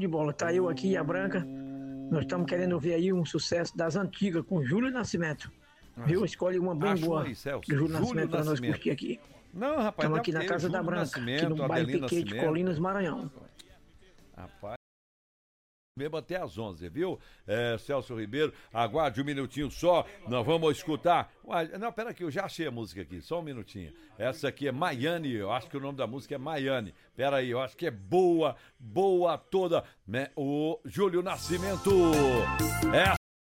de bola. Tá eu aqui e a Branca. Nós estamos querendo ver aí um sucesso das antigas com Júlio Nascimento. Viu? Escolhe uma bem Achou boa aí, Celso? do Júlio Júlio Nascimento para nós Nascimento. curtir aqui. Não, rapaz, Estamos deve aqui na ter Casa da Júlio Branca, aqui Nascimento, no bairro Adelino Piquete, Nascimento. Colinas, Maranhão. Rapaz. Mesmo até às 11, viu? Celso Ribeiro, aguarde um minutinho só, nós vamos escutar. Não, pera aqui, eu já achei a música aqui, só um minutinho. Essa aqui é Maiane, eu acho que o nome da música é Maiane. Pera aí, eu acho que é boa, boa toda, né? O Júlio Nascimento.